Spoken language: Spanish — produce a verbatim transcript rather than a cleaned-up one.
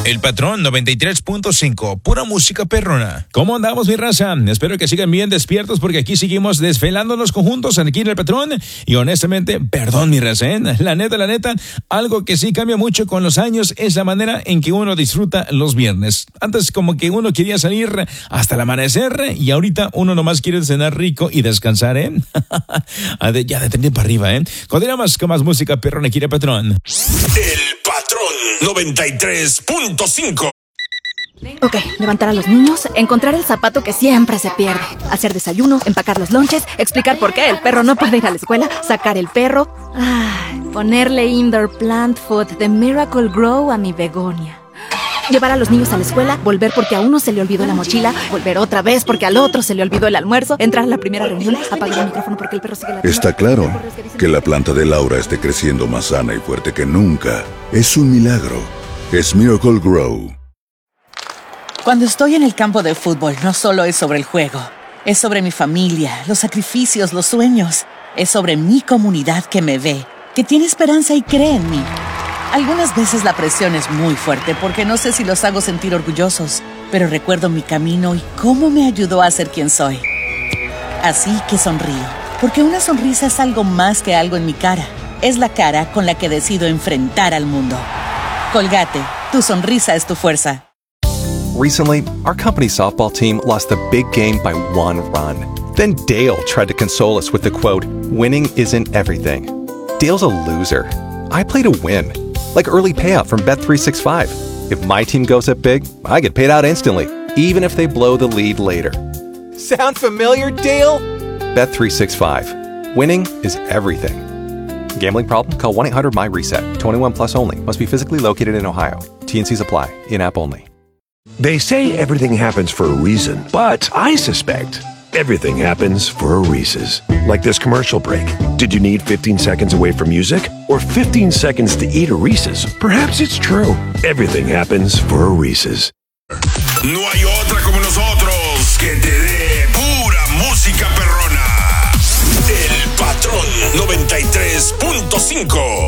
El Patrón noventa y tres punto cinco, pura música perrona. ¿Cómo andamos, mi raza? Espero que sigan bien despiertos porque aquí seguimos desvelándonos conjuntos aquí en El Patrón. Y honestamente, perdón, mi raza, ¿eh? La neta, la neta, algo que sí cambia mucho con los años es la manera en que uno disfruta los viernes. Antes como que uno quería salir hasta el amanecer y ahorita uno nomás quiere cenar rico y descansar, ¿eh? Ya de tener para arriba, ¿eh? Continuamos con más música perrona aquí en El Patrón. El Patrón noventa y tres punto cinco. Ok, levantar a los niños, encontrar el zapato que siempre se pierde, hacer desayuno, empacar los lonches, explicar por qué el perro no puede ir a la escuela, sacar el perro, ay, ponerle indoor plant food de Miracle Grow a mi begonia. Llevar a los niños a la escuela, volver porque a uno se le olvidó la mochila, volver otra vez porque al otro se le olvidó el almuerzo, entrar a la primera reunión, apagar el micrófono porque el perro sigue la... Está claro que la planta de Laura esté creciendo más sana y fuerte que nunca. Es un milagro. Es Miracle Grow. Cuando estoy en el campo de fútbol, no solo es sobre el juego. Es sobre mi familia, los sacrificios, los sueños. Es sobre mi comunidad que me ve, que tiene esperanza y cree en mí. Algunas veces la presión es muy fuerte porque no sé si los hago sentir orgullosos, pero recuerdo mi camino y cómo me ayudó a ser quien soy. Así que sonrío, porque una sonrisa es algo más que algo en mi cara. Es la cara con la que decido enfrentar al mundo. Colgate, tu sonrisa es tu fuerza. Recently, our company softball team lost a big game by one run. Then Dale tried to console us with the quote, "Winning isn't everything." Dale's a loser. I play to win. Like early payout from Bet three sixty-five. If my team goes up big, I get paid out instantly, even if they blow the lead later. Sound familiar, Dale? Bet three sixty-five. Winning is everything. Gambling problem? Call one eight hundred my reset. twenty-one plus only. Must be physically located in Ohio. T N Cs apply. In-app only. They say everything happens for a reason, but I suspect everything happens for a Reese's. Like this commercial break. Did you need fifteen seconds away from music? Or fifteen seconds to eat a Reese's? Perhaps it's true. Everything happens for a Reese's. No hay otra como nosotros que te dé pura música perrona. El Patrón noventa y tres punto cinco.